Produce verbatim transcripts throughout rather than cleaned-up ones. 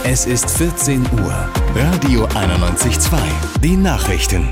Es ist vierzehn Uhr. Radio einundneunzig Komma zwei. Die Nachrichten.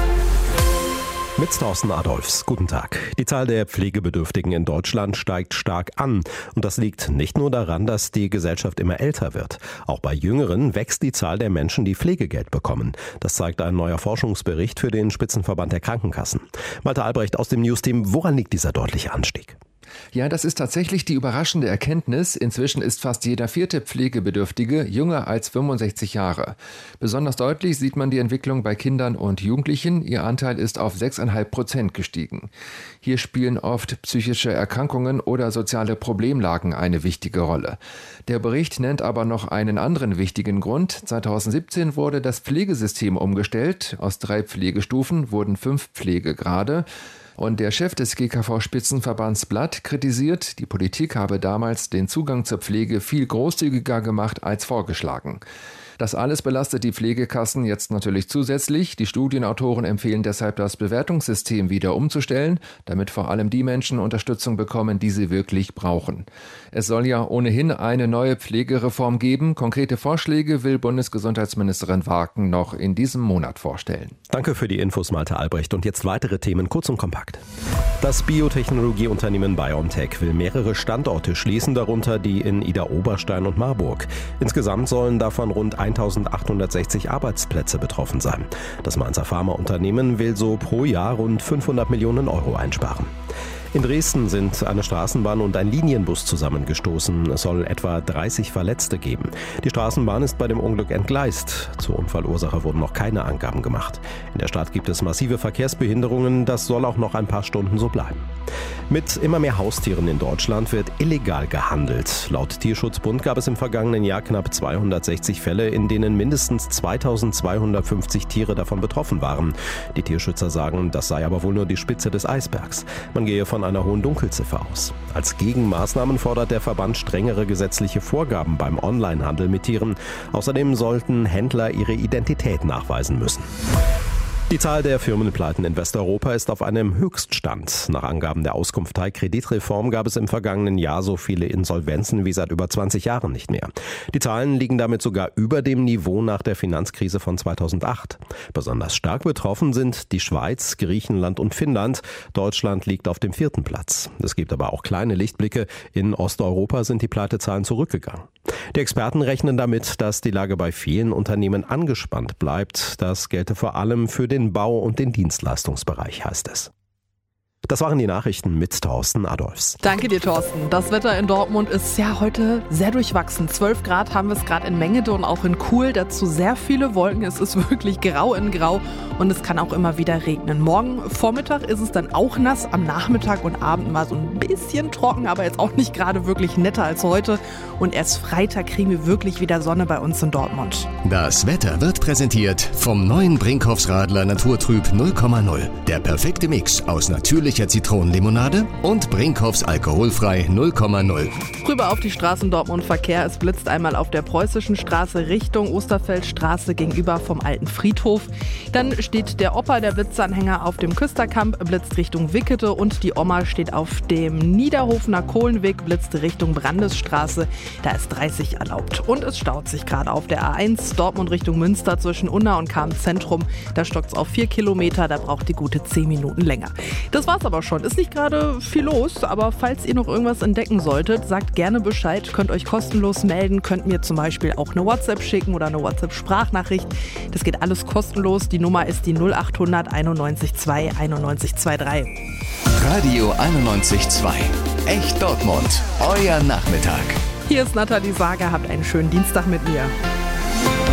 Mit Thorsten Adolfs. Guten Tag. Die Zahl der Pflegebedürftigen in Deutschland steigt stark an. Und das liegt nicht nur daran, dass die Gesellschaft immer älter wird. Auch bei Jüngeren wächst die Zahl der Menschen, die Pflegegeld bekommen. Das zeigt ein neuer Forschungsbericht für den Spitzenverband der Krankenkassen. Malte Albrecht aus dem Newsteam. Woran liegt dieser deutliche Anstieg? Ja, das ist tatsächlich die überraschende Erkenntnis. Inzwischen ist fast jeder vierte Pflegebedürftige jünger als fünfundsechzig Jahre. Besonders deutlich sieht man die Entwicklung bei Kindern und Jugendlichen. Ihr Anteil ist auf sechs Komma fünf Prozent gestiegen. Hier spielen oft psychische Erkrankungen oder soziale Problemlagen eine wichtige Rolle. Der Bericht nennt aber noch einen anderen wichtigen Grund. zweitausendsiebzehn wurde das Pflegesystem umgestellt. Aus drei Pflegestufen wurden fünf Pflegegrade. Und der Chef des G K V-Spitzenverbands Blatt kritisiert, die Politik habe damals den Zugang zur Pflege viel großzügiger gemacht als vorgeschlagen. Das alles belastet die Pflegekassen jetzt natürlich zusätzlich. Die Studienautoren empfehlen deshalb, das Bewertungssystem wieder umzustellen, damit vor allem die Menschen Unterstützung bekommen, die sie wirklich brauchen. Es soll ja ohnehin eine neue Pflegereform geben. Konkrete Vorschläge will Bundesgesundheitsministerin Warken noch in diesem Monat vorstellen. Danke für die Infos, Malte Albrecht. Und jetzt weitere Themen, kurz und kompakt. Das Biotechnologieunternehmen BioNTech will mehrere Standorte schließen, darunter die in Idar-Oberstein und Marburg. Insgesamt sollen davon rund eintausendachthundertsechzig Arbeitsplätze betroffen sein. Das Mainzer Pharmaunternehmen will so pro Jahr rund fünfhundert Millionen Euro einsparen. In Dresden sind eine Straßenbahn und ein Linienbus zusammengestoßen. Es soll etwa dreißig Verletzte geben. Die Straßenbahn ist bei dem Unglück entgleist. Zur Unfallursache wurden noch keine Angaben gemacht. In der Stadt gibt es massive Verkehrsbehinderungen. Das soll auch noch ein paar Stunden so bleiben. Mit immer mehr Haustieren in Deutschland wird illegal gehandelt. Laut Tierschutzbund gab es im vergangenen Jahr knapp zweihundertsechzig Fälle, in denen mindestens zweitausendzweihundertfünfzig Tiere davon betroffen waren. Die Tierschützer sagen, das sei aber wohl nur die Spitze des Eisbergs. Man gehe von einer hohen Dunkelziffer aus. Als Gegenmaßnahmen fordert der Verband strengere gesetzliche Vorgaben beim Onlinehandel mit Tieren. Außerdem sollten Händler ihre Identität nachweisen müssen. Die Zahl der Firmenpleiten in Westeuropa ist auf einem Höchststand. Nach Angaben der Auskunftei Kreditreform gab es im vergangenen Jahr so viele Insolvenzen wie seit über zwanzig Jahren nicht mehr. Die Zahlen liegen damit sogar über dem Niveau nach der Finanzkrise von zweitausendacht. Besonders stark betroffen sind die Schweiz, Griechenland und Finnland. Deutschland liegt auf dem vierten Platz. Es gibt aber auch kleine Lichtblicke. In Osteuropa sind die Pleitezahlen zurückgegangen. Die Experten rechnen damit, dass die Lage bei vielen Unternehmen angespannt bleibt. Das gelte vor allem für den Bau- und den Dienstleistungsbereich, heißt es. Das waren die Nachrichten mit Thorsten Adolfs. Danke dir, Thorsten. Das Wetter in Dortmund ist ja heute sehr durchwachsen. zwölf Grad haben wir es gerade in Mengede und auch in Kuhl. Dazu sehr viele Wolken. Es ist wirklich grau in grau und es kann auch immer wieder regnen. Morgen Vormittag ist es dann auch nass. Am Nachmittag und Abend mal so ein bisschen trocken, aber jetzt auch nicht gerade wirklich netter als heute. Und erst Freitag kriegen wir wirklich wieder Sonne bei uns in Dortmund. Das Wetter wird präsentiert vom neuen Brinkhoffs Radler Naturtrüb null Komma null. Der perfekte Mix aus natürlicher Zitronenlimonade und Brinkhoffs alkoholfrei null Komma null. Rüber auf die Straßen Dortmund Verkehr. Es blitzt einmal auf der Preußischen Straße Richtung Osterfeldstraße gegenüber vom alten Friedhof. Dann steht der Opa, der Blitzanhänger, auf dem Küsterkamp, blitzt Richtung Wickede und die Oma steht auf dem Niederhofener Kohlenweg, blitzt Richtung Brandesstraße. Da ist dreißig erlaubt. Und es staut sich gerade auf der A eins Dortmund Richtung Münster zwischen Unna und Cham-Zentrum. Da stockt es auf vier Kilometer, da braucht die gute zehn Minuten länger. Das war's aber schon. Ist nicht gerade viel los, aber falls ihr noch irgendwas entdecken solltet, sagt gerne Bescheid. Könnt euch kostenlos melden, könnt mir zum Beispiel auch eine WhatsApp schicken oder eine WhatsApp-Sprachnachricht. Das geht alles kostenlos. Die Nummer ist die null acht hundert einundneunzig zwei einundneunzig drei. Radio einundneunzig Komma zwei. Echt Dortmund. Euer Nachmittag. Hier ist Nathalie Sager. Habt einen schönen Dienstag mit mir.